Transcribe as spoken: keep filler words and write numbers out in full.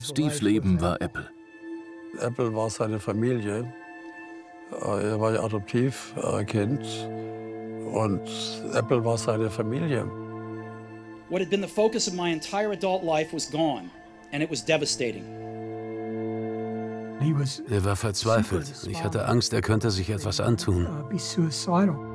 Steves Leben war Apple. Apple war seine Familie. Er war ja Adoptivkind und Apple war seine Familie. What had been the focus of my entire adult life was gone, and it was devastating. Er war verzweifelt. Ich hatte Angst, er könnte sich etwas antun.